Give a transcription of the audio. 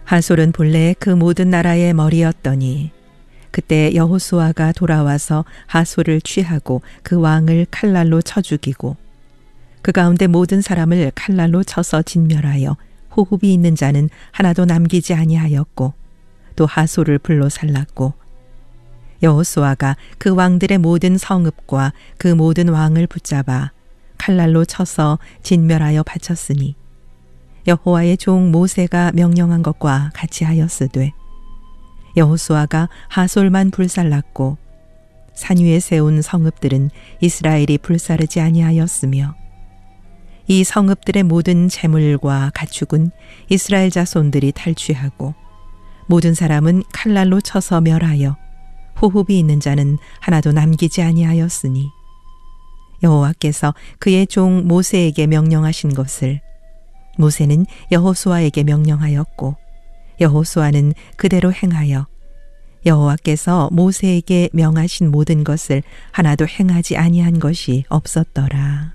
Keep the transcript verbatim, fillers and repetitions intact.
하솔은 본래 그 모든 나라의 머리였더니 그때 여호수아가 돌아와서 하솔을 취하고 그 왕을 칼날로 쳐 죽이고 그 가운데 모든 사람을 칼날로 쳐서 진멸하여 호흡이 있는 자는 하나도 남기지 아니하였고 또 하솔을 불로 살랐고 여호수아가 그 왕들의 모든 성읍과 그 모든 왕을 붙잡아 칼날로 쳐서 진멸하여 바쳤으니 여호와의 종 모세가 명령한 것과 같이 하였으되 여호수아가 하솔만 불살랐고 산 위에 세운 성읍들은 이스라엘이 불사르지 아니하였으며 이 성읍들의 모든 재물과 가축은 이스라엘 자손들이 탈취하고 모든 사람은 칼날로 쳐서 멸하여 호흡이 있는 자는 하나도 남기지 아니하였으니 여호와께서 그의 종 모세에게 명령하신 것을 모세는 여호수아에게 명령하였고 여호수아는 그대로 행하여 여호와께서 모세에게 명하신 모든 것을 하나도 행하지 아니한 것이 없었더라.